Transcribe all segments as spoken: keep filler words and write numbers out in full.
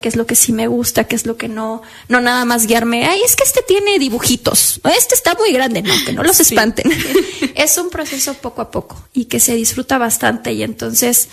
qué es lo que sí me gusta, qué es lo que no, no nada más guiarme, ay, es que este tiene dibujitos, este está muy grande, no, que no los espanten. Sí. Es un proceso poco a poco y que se disfruta bastante, y entonces,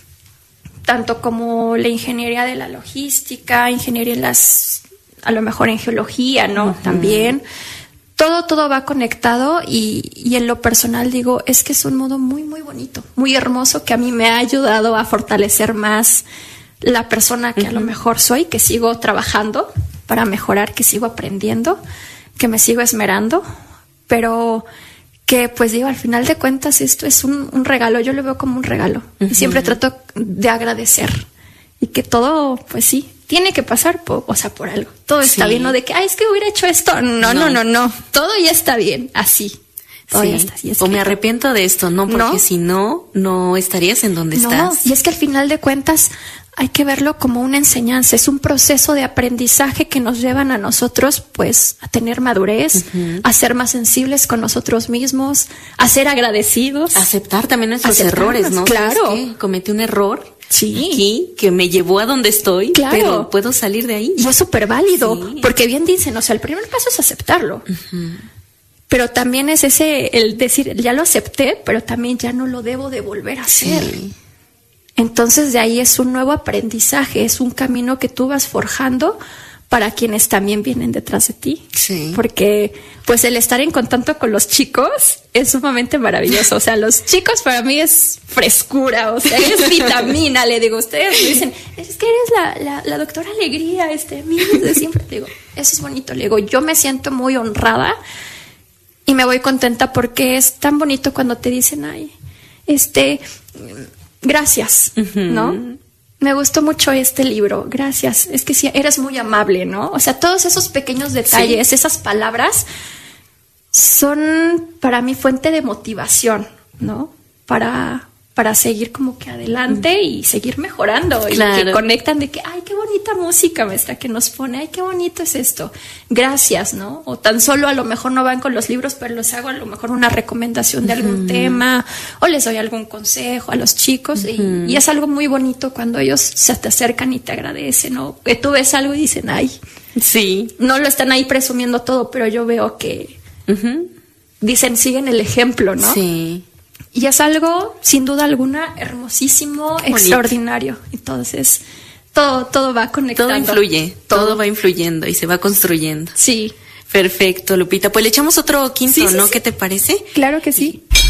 tanto como la ingeniería de la logística, ingeniería en las, a lo mejor en geología, ¿no? Uh-huh. También, todo, todo va conectado, y, y en lo personal digo, es que es un modo muy, muy bonito, muy hermoso, que a mí me ha ayudado a fortalecer más la persona que uh-huh. a lo mejor soy, que sigo trabajando para mejorar, que sigo aprendiendo, que me sigo esmerando, pero que pues digo, al final de cuentas esto es un, un regalo, yo lo veo como un regalo, uh-huh. y siempre trato de agradecer, y que todo, pues sí, tiene que pasar, por, o sea, por algo, todo sí. está bien, no de que, ay, es que hubiera hecho esto, no, no, no, no, no. Todo ya está bien, así. Sí. Ya está, ya o me arrepiento de esto, no, porque no. si no, no estarías en donde no, estás. Y es que al final de cuentas hay que verlo como una enseñanza, es un proceso de aprendizaje que nos llevan a nosotros, pues, a tener madurez, uh-huh. a ser más sensibles con nosotros mismos, a ser agradecidos. Aceptar también nuestros errores, ¿no? Claro. Cometí un error. Sí. Aquí, que me llevó a donde estoy, claro. pero puedo salir de ahí. Y es súper válido, sí. porque bien dicen, o sea, el primer paso es aceptarlo. Uh-huh. Pero también es ese, el decir, ya lo acepté, pero también ya no lo debo de volver a hacer. Sí. Entonces de ahí es un nuevo aprendizaje, es un camino que tú vas forjando para quienes también vienen detrás de ti. Sí. Porque pues el estar en contacto con los chicos es sumamente maravilloso. O sea, los chicos para mí es frescura, o sea, es vitamina. Le digo, ustedes me dicen, es que eres la, la, la doctora Alegría, este, a mí desde siempre. Le digo, eso es bonito. Le digo, yo me siento muy honrada y me voy contenta porque es tan bonito cuando te dicen, ay, este, gracias, uh-huh. ¿no? Me gustó mucho este libro, gracias. Es que sí, eres muy amable, ¿no? O sea, todos esos pequeños detalles, sí. esas palabras son para mí fuente de motivación, ¿no? Para, para seguir como que adelante y seguir mejorando. Claro. Y que conectan de que, ay, qué bonita música esta que nos pone, ay, qué bonito es esto. Gracias, ¿no? O tan solo a lo mejor no van con los libros, pero les hago a lo mejor una recomendación de algún uh-huh. tema, o les doy algún consejo a los chicos. Uh-huh. y, y es algo muy bonito cuando ellos se te acercan y te agradecen, o que tú ves algo y dicen, ay, sí. no lo están ahí presumiendo todo, pero yo veo que uh-huh. dicen, siguen el ejemplo, ¿no? Sí. Y es algo, sin duda alguna, hermosísimo, extraordinario. Entonces, todo, todo va conectando. Todo influye, todo. todo va influyendo y se va construyendo. Sí. Perfecto, Lupita. Pues le echamos otro quinto, sí, sí, ¿no? Sí. ¿Qué te parece? Claro que sí.